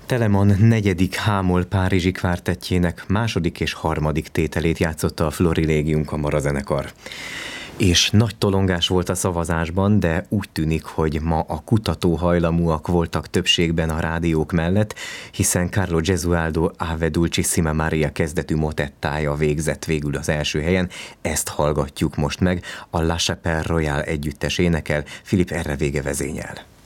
Telemann negyedik H-moll párizsi kvártettjének második és harmadik tételét játszotta a Florilegium kamarazenekar. És nagy tolongás volt a szavazásban, de úgy tűnik, hogy ma a kutatóhajlamúak voltak többségben a rádiók mellett, hiszen Carlo Gesualdo Ave Dulcissima Maria kezdetű motettája végzett végül az első helyen. Ezt hallgatjuk most meg, a La Chapelle Royale együttes énekel, Philippe Errevége vezényel.